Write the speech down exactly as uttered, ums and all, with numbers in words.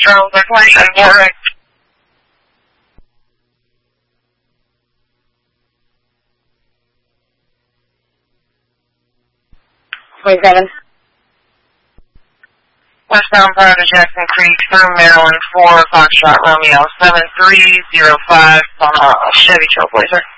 Charles, that's my correct. twenty-seven. Westbound prior to Jackson Creek through Maryland, four Foxtrot Romeo, seven three zero five on a Chevy Trailblazer.